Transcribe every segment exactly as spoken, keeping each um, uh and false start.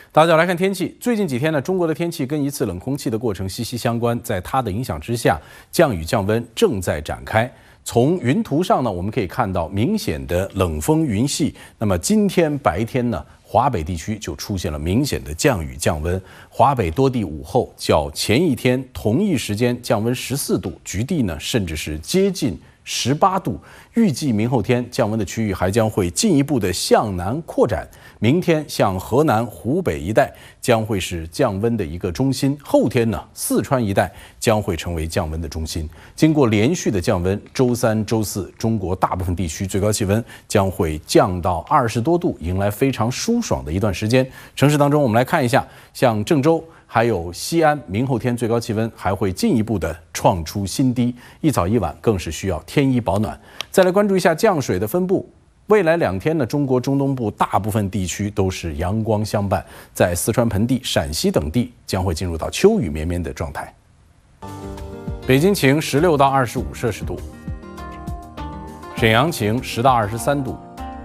大家来看天气。最近几天呢，中国的天气跟一次冷空气的过程息息相关，在它的影响之下，降雨降温正在展开。从云图上呢，我们可以看到明显的冷风云系。那么今天白天呢，华北地区就出现了明显的降雨降温。华北多地午后较前一天同一时间降温十四度，局地呢甚至是接近十八度。预计明后天降温的区域还将会进一步的向南扩展。明天像河南、湖北一带将会是降温的一个中心，后天呢，四川一带将会成为降温的中心。经过连续的降温，周三、周四，中国大部分地区最高气温将会降到二十多度，迎来非常舒爽的一段时间。城市当中，我们来看一下，像郑州还有西安，明后天最高气温还会进一步的创出新低，一早一晚更是需要添衣保暖。再来关注一下降水的分布。未来两天呢，中国中东部大部分地区都是阳光相伴，在四川盆地、陕西等地将会进入到秋雨绵绵的状态。北京晴十六到二十五摄氏度，沈阳晴十到二十三度，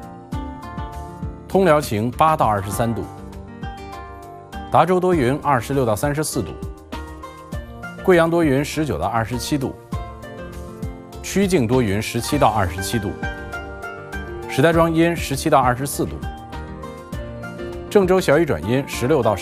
通辽晴八到二十三度，达州多云二十六到三十四度，贵阳多云十九到二十七度，曲靖多云十七到二十七度。石家庄阴十七到二十四度，郑州小雨转阴十六到